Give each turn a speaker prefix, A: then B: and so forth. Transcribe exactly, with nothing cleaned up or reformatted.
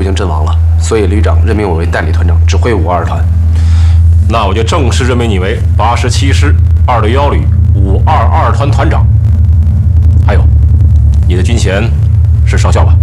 A: 已经阵亡了，所以旅长任命我为代理团长，指挥五二团。
B: 那我就正式任命你为八十七师二六幺旅五二二团团长。还有，你的军衔是少校吧？